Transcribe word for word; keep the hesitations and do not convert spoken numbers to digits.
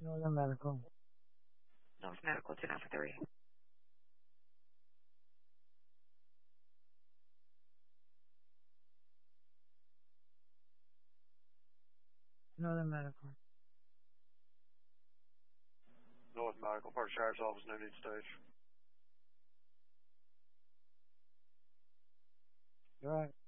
Northern Medical. North Medical, ten Alpha three. Northern Medical. North Medical, First Sheriff's Office, Newton Station. You're right.